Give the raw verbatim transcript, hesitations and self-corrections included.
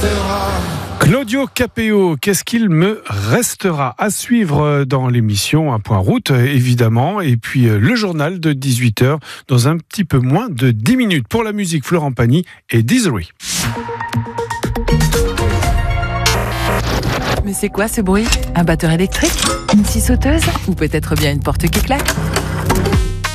Claudio Capéo, qu'est-ce qu'il me restera à suivre dans l'émission Un Point Route, évidemment, et puis le journal de dix-huit heures dans un petit peu moins de dix minutes. Pour la musique, Florent Pagny et Dizery. Mais c'est quoi ce bruit ? Un batteur électrique ? Une scie sauteuse ? Ou peut-être bien une porte qui claque ?